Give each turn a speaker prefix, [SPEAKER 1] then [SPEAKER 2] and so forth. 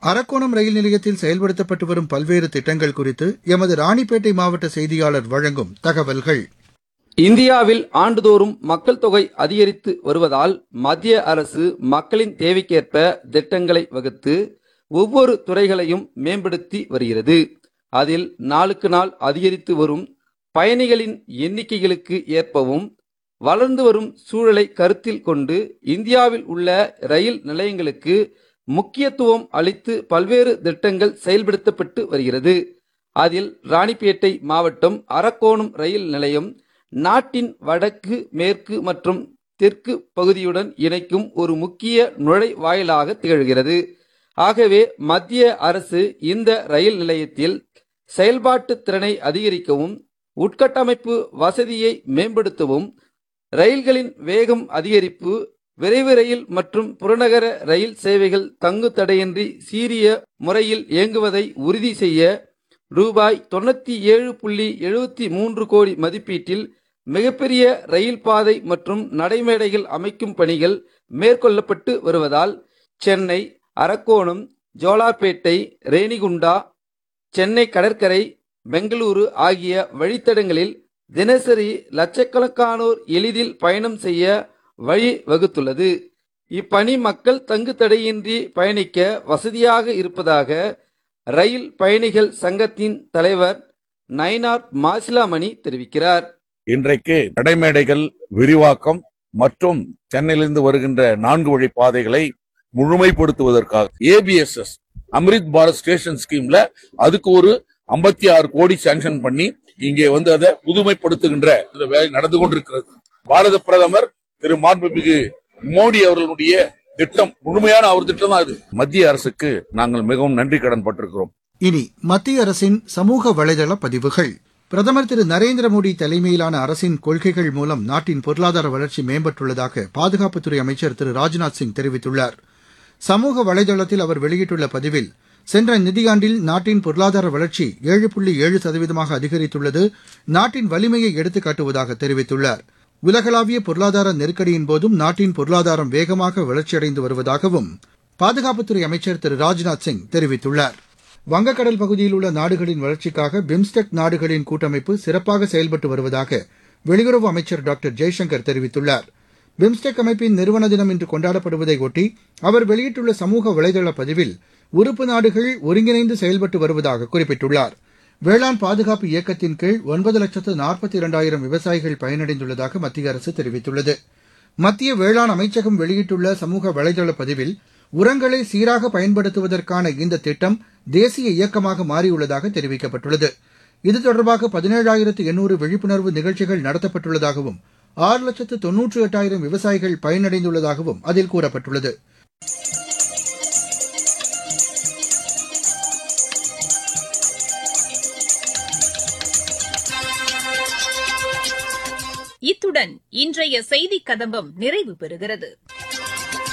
[SPEAKER 1] அரக்கோணம் ரயில் நிலையத்தில் செயல்படுத்தப்பட்டு வரும் பல்வேறு திட்டங்கள் குறித்து எமது ராணிப்பேட்டை மாவட்ட செய்தியாளர் வழங்கும் தகவல்கள்.
[SPEAKER 2] இந்தியாவில் ஆண்டுதோறும் மக்கள் தொகை அதிகரித்து வருவதால் மத்திய அரசு மக்களின் தேவைக்கேற்ப திட்டங்களை வகுத்து ஒவ்வொரு துறைகளையும் மேம்படுத்தி வருகிறது. அதில் நாளுக்கு நாள் அதிகரித்து வரும் பயணிகளின் எண்ணிக்கைகளுக்கு ஏற்பவும் வளர்ந்து வரும் சூழலை கருத்தில் கொண்டு இந்தியாவில் உள்ள ரயில் நிலையங்களுக்கு முக்கியத்துவம் அளித்து பல்வேறு திட்டங்கள் செயல்படுத்தப்பட்டு வருகிறது. அதில் ராணிப்பேட்டை மாவட்டம் அரக்கோணம் ரயில் நிலையம் நாட்டின் வடக்கு, மேற்கு மற்றும் தெற்கு பகுதியுடன் இணைக்கும் ஒரு முக்கிய நுழைவாயிலாக திகழ்கிறது. ஆகவே மத்திய அரசு இந்த ரயில் நிலையத்தில் செயல்பாட்டு திறனை அதிகரிக்கவும், உட்கட்டமைப்பு வசதியை மேம்படுத்தவும், ரயில்களின் வேகம் அதிகரிப்பு, விரைவு ரயில் மற்றும் புறநகர ரயில் சேவைகள் தங்கு தடையின்றி சீரிய முறையில் இயங்குவதை உறுதி செய்ய ரூபாய் 97.73 கோடி மதிப்பீட்டில் மிகப்பெரிய ரயில் பாதை மற்றும் நடைமேடைகள் அமைக்கும் பணிகள் மேற்கொள்ளப்பட்டு வருவதால் சென்னை, அரக்கோணம், ஜோலார்பேட்டை, ரேணிகுண்டா, சென்னை கடற்கரை, பெங்களூரு ஆகிய வழித்தடங்களில் தினசரி லட்சக்கணக்கானோர் எளிதில் பயணம் செய்ய வழி வகுத்துள்ளது. இப்பணி மக்கள் தங்கு தடையின்றி பயணிக்க வசதியாக இருப்பதாக ரயில் பயணிகள் சங்கத்தின் தலைவர் நயினார் மாசிலாமணி தெரிவிக்கிறார்.
[SPEAKER 3] இன்றைக்கு நடைமேடைகள் விரிவாக்கம் மற்றும் சென்னையிலிருந்து வருகின்ற 4 வழி பாதைகளை முழுமைப்படுத்துவதற்காக ABSS அம்ரித் பாரத் ஸ்டேஷன் ஸ்கீம்ல அதுக்கு ஒரு 56 கோடி சாங்ஷன் பண்ணி இங்கே வந்து அதை புதுமைப்படுத்துகின்ற வேலை நடந்து கொண்டிருக்கிறது. பாரத பிரதமர் திரு மாண்புமிகு மோடி அவர்களுடைய திட்டம், முழுமையான அவர் திட்டம் தான் அது. மத்திய அரசுக்கு நாங்கள் மிகவும் நன்றி கடன் பட்டிருக்கிறோம்.
[SPEAKER 1] இனி மத்திய அரசின் சமூக வலைதள பதிவுகள். பிரதமர் திரு நரேந்திர மோடி தலைமையிலான அரசின் கொள்கைகள் மூலம் நாட்டின் பொருளாதார வளர்ச்சி மேம்பட்டுள்ளதாக பாதுகாப்புத்துறை அமைச்சர் திரு ராஜ்நாத் சிங் தெரிவித்துள்ளார். சமூக வலைதளத்தில் அவர் வெளியிட்டுள்ள பதிவில், சென்ற நிதியாண்டில் நாட்டின் பொருளாதார வளர்ச்சி 7.7% அதிகரித்துள்ளது நாட்டின் வலிமையை எடுத்துக் காட்டுவதாக தெரிவித்துள்ளார். உலகளாவிய பொருளாதார நெருக்கடியின் போதும் நாட்டின் பொருளாதாரம் வேகமாக வளர்ச்சியடைந்து வருவதாகவும் பாதுகாப்புத்துறை அமைச்சர் திரு ராஜ்நாத் சிங் தெரிவித்துள்ளார். வங்கக்கடல் பகுதியில் உள்ள நாடுகளின் வளர்ச்சிக்காக பிம்ஸ்டெக் நாடுகளின் கூட்டமைப்பு சிறப்பாக செயல்பட்டு வருவதாக வெளியுறவு அமைச்சர் டாக்டர் ஜெய்சங்கர் தெரிவித்துள்ளார். பிம்ஸ்டெக் அமைப்பின் நிறுவன தினம் இன்று கொண்டாடப்படுவதை ஒட்டி அவர் வெளியிட்டுள்ள சமூக வலைதள பதிவில் உறுப்பு நாடுகள் ஒருங்கிணைந்து செயல்பட்டு வருவதாக குறிப்பிட்டுள்ளார். வேளாண் பாதுகாப்பு இயக்கத்தின் கீழ் 9,42,000 விவசாயிகள் பயனடைந்துள்ளதாக மத்திய அரசு தெரிவித்துள்ளது. மத்திய வேளாண் அமைச்சகம் வெளியிட்டுள்ள சமூக வலைதள பதிவில் உரங்களை சீராக பயன்படுத்துவதற்கான இந்த திட்டம் தேசிய இயக்கமாக மாறியுள்ளதாக தெரிவிக்கப்பட்டுள்ளது. இது தொடர்பாக 17,800 விழிப்புணர்வு நிகழ்ச்சிகள் நடத்தப்பட்டுள்ளதாகவும் 6,98,000 விவசாயிகள் பயனடைந்துள்ளதாகவும் அதில் கூறப்பட்டுள்ளது.
[SPEAKER 4] இத்துடன் இன்றைய செய்திக் கதம்பம் நிறைவு பெறுகிறது.